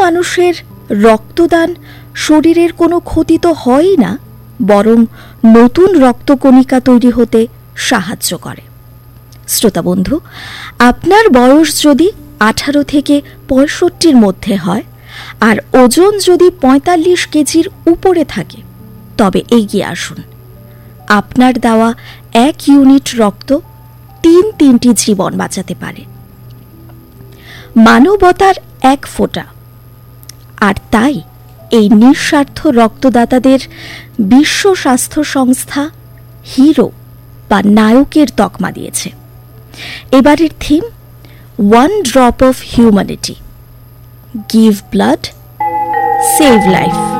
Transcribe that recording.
মানুষের রক্তদান শরীরের কোনো ক্ষতি তো হয়ই না, বরং নতুন রক্তকণিকা তৈরি হতে সাহায্য করে। শ্রোতা বন্ধু, আপনার বয়স যদি 18 থেকে 65 মধ্যে হয় আর ওজন যদি 45 কেজির উপরে থাকে, তবে এগিয়ে আসুন। আপনার দেওয়া 1 ইউনিট রক্ত 3টি জীবন বাঁচাতে পারে। মানবতার 1 ফোঁটা। আর তাই এই নিঃস্বার্থ রক্তদাতাদের বিশ্ব স্বাস্থ্য সংস্থা হিরো বা নায়কের তকমা দিয়েছে। এবারের theme, one drop of humanity, give blood, save life.